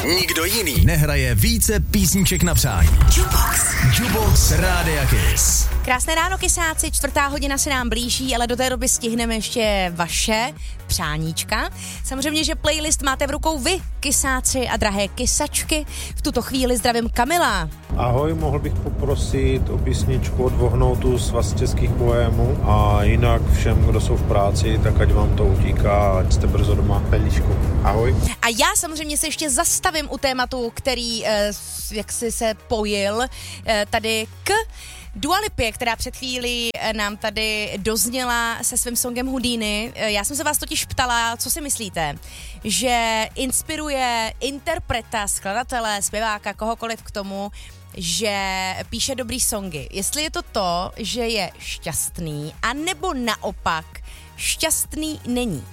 Nikdo jiný nehraje více písniček na přání. Jukebox Rádia Kiss. Krásné ráno, kysáci, 4:00 se nám blíží, ale do té doby stihneme ještě vaše přáníčka. Samozřejmě, že playlist máte v rukou vy, kysáci a drahé kysačky. V tuto chvíli zdravím Kamila. Ahoj, mohl bych poprosit o písničku od Vohnoutu z Svaz českých bohémů a jinak všem, kdo jsou v práci, tak ať vám to utíká, ať jste brzo doma. Pelíšku. Ahoj. A já samozřejmě se ještě zastavím u tématu, který jak si se pojil tady k Dua Lipě, která před chvílí nám tady dozněla se svým songem Houdini. Já jsem se vás totiž ptala, co si myslíte, že inspiruje interpreta, skladatele, zpěváka, kohokoliv k tomu, že píše dobrý songy. Jestli je to, že je šťastný, anebo naopak šťastný není.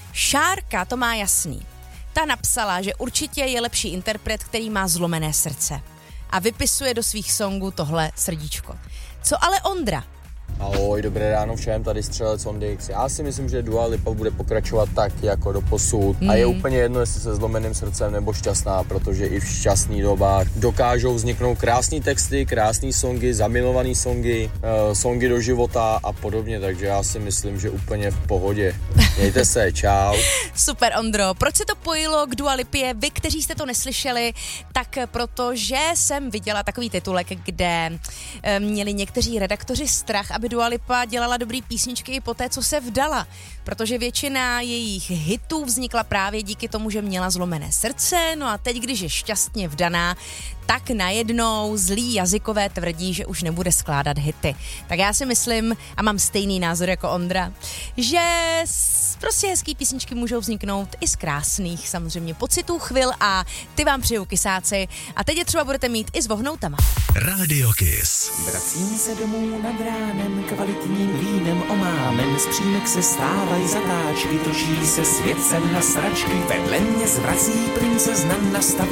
Šárka to má jasný. Ta napsala, že určitě je lepší interpret, který má zlomené srdce. A vypisuje do svých songů tohle srdíčko. Co ale Ondra? Ahoj, dobré ráno všem, tady Střelec Ondix. Já si myslím, že Dua Lipa bude pokračovat tak jako doposud. A je úplně jedno, jestli se zlomeným srdcem nebo šťastná, protože i v šťastný dobách dokážou vzniknout krásný texty, krásný songy, zamilovaný songy, songy do života a podobně, takže já si myslím, že úplně v pohodě. Mějte se, čau. Super, Ondro. Proč se to pojilo k Dua Lipě? Vy, kteří jste to neslyšeli, tak protože jsem viděla takový titulek, kde měli někteří redaktoři strach, aby Dua Lipa dělala dobrý písničky i po té, co se vdala. Protože většina jejich hitů vznikla právě díky tomu, že měla zlomené srdce, no a teď, když je šťastně vdaná, tak najednou zlí jazykové tvrdí, že už nebude skládat hity. Tak já si myslím, a mám stejný názor jako Ondra, že prostě hezký písničky můžou vzniknout i z krásných samozřejmě pocitů, chvil a ty vám přeju, kysáci. A teď je třeba budete mít i s vohnoutama. Radio Kiss. Vracím se domů nad ránem, kvalitním vínem omámen, z přímek se stávají zatáčky, točí se svět sem na sračky, vedle mě zvrací princezna nastaví